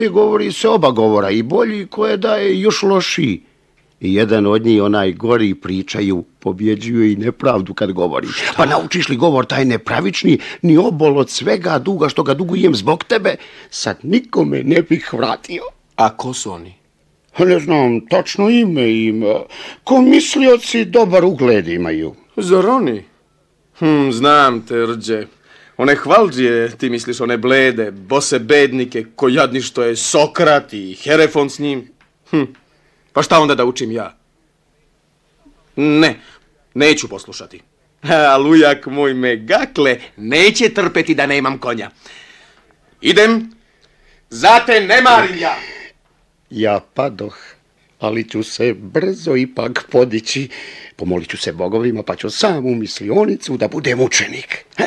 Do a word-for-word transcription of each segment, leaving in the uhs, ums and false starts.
I govori se oba govora, i bolji koje daje još lošiji. I jedan od njih, onaj gori, pričaju, pobjeđuje i nepravdu kad govori. Šta? Pa naučiš li govor taj nepravični, ni obol od svega duga što ga dugujem zbog tebe, sad nikome ne bih vratio. A ko su oni? Ne znam, tačno ime im. Ko mislioci dobar ugled imaju. Zar oni? Hm, znam te, rđe. One hvalđije, ti misliš, one blede, bose bednike, ko jadni što je Sokrat i Herefont s njim. Hm, pa šta onda da učim ja? Ne, neću poslušati. A lujak moj me gakle neće trpeti da nemam konja. Idem, za te ne marim ja. Ja padoh, ali ću se brzo ipak podići. Pomolit ću se bogovima, pa ću sam u mislionicu da budem učenik. He?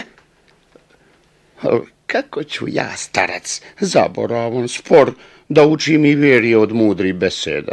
Kako ću ja, starac, zaboravan spor, da učim i vjeri od mudri beseda?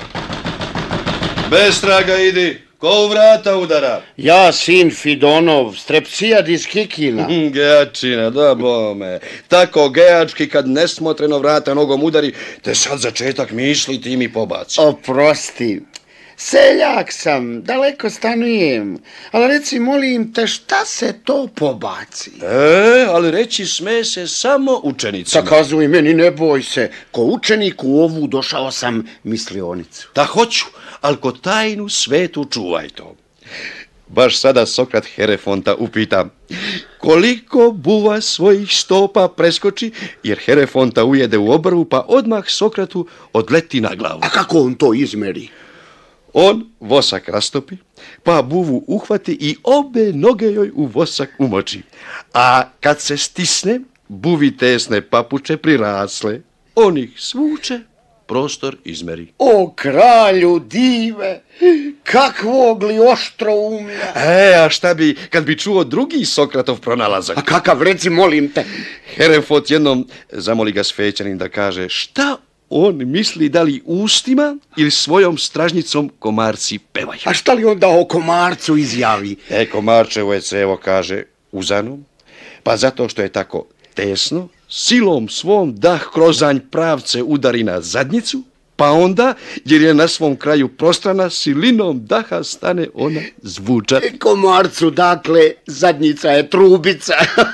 Bez traga idi, ko u vrata udara? Ja, sin Fidonov, strepsijad iz Kikina. Gejačina, da bome. Tako gejački kad nesmotreno vrata nogom udari, te sad začetak misli ti mi pobaci. Oprosti. Seljak sam, daleko stanujem, ali reci, molim te, šta se to pobaci? E, ali reći sme se samo učenicima. Zakazuj meni, ne boj se, ko učenik u ovu došao sam mislionicu. Da hoću, ali ko tajnu svetu čuvaj to. Baš sada Sokrat Herefonta upita koliko buva svojih stopa preskoči, jer Herefonta ujede u obrvu, pa odmah Sokratu odleti na glavu. A kako on to izmeri? On vosak rastopi, pa buvu uhvati i obe noge joj u vosak umoči. A kad se stisne, buvi tesne papuče prirasle. On ih svuče, prostor izmeri. O kralju dive, kakvog li oštro umlja. E, a šta bi, kad bi čuo drugi Sokratov pronalazak? A kakav, reci, molim te. Herefont jednom zamoli ga Sfećanin da kaže šta on misli, da li ustima ili svojom stražnicom komarci pevaju. A šta li onda o komarcu izjavi? E, komarčevo je crevo, kaže, uzanom, pa zato što je tako tesno, silom svom dah krozanj pravce udari na zadnjicu, pa onda, jer je na svom kraju prostrana, silinom daha stane ona zvučat. Komarcu, dakle, zadnjica je trubica.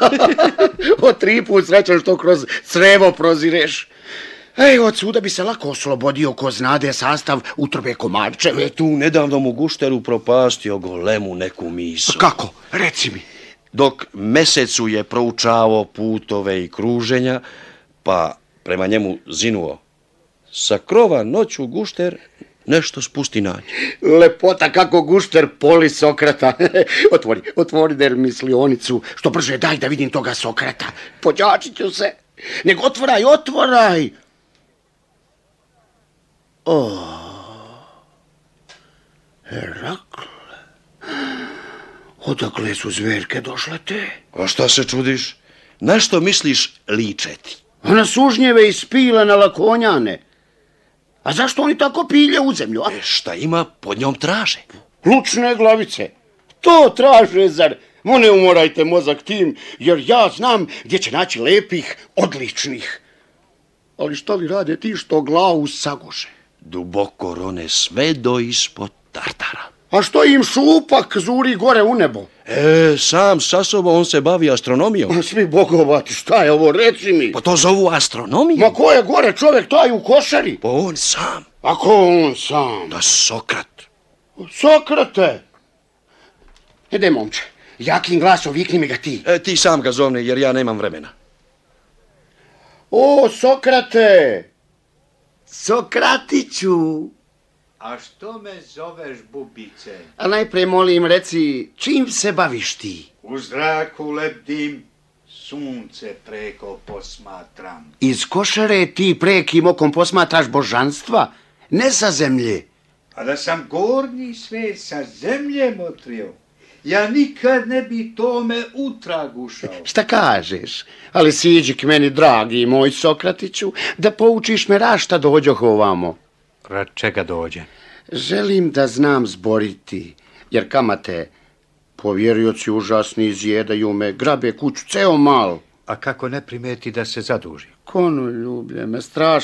O tri put srećan što kroz crevo prozireš. Ej, od suda bi se lako oslobodio ko znade sastav utrobe komarčeve. E, tu nedavno mu gušteru propastio golemu neku misu. Kako? Reci mi. Dok mesecu je proučavao putove i kruženja, pa prema njemu zinuo. Sa krova noću gušter nešto spusti na nje. Lepota kako gušter poli Sokrata. Otvori, otvori der mislionicu. Što brže daj da vidim toga Sokrata. Pođačit ću se. Nego otvoraj, otvoraj. O, Herakle, odakle su zverke došle te? A šta se čudiš? Na što misliš ličeti? A na sužnjeve i spile na lakonjane. A zašto oni tako pilje u zemlju? A? E, šta ima pod njom traže? Lučne glavice. To traže, zar? Mo ne umorajte mozak tim, jer ja znam gdje će naći lepih, odličnih. Ali šta li rade ti što glavu sagoše? Duboko rone sve do ispod Tartara. A što im šupak zuri gore u nebo? E, sam sa sobom on se bavi astronomijom. Svi bogovati, šta je ovo, reci mi? Pa to zovu astronomiju. Ma ko je gore čovjek taj u košari? Pa on sam. A ko on sam? Da Sokrat. Sokrate! Ede, momče, jakim glasom vikni mi ga ti. E, ti sam ga zovni, jer ja nemam vremena. O, Sokrate! Sokratiću! A što me zoveš, bubice? A najprej molim, reci, čim se baviš ti? U zraku lebdim, sunce preko posmatram. Iz košare ti prekim okom posmatraš božanstva, ne sa zemlje. A da sam gornji svet sa zemlje motrio, ja nikad ne bi tome utrag ušao. Šta kažeš? Ali siđi k meni, dragi moj Sokratiću, da poučiš me rašta dođoh ovamo. Rad čega dođe? Želim da znam zboriti, jer kamate povjerioci užasni izjedaju me, grabe kuću ceo mal. A kako ne primeti da se zaduži? Kono ljublje me strašno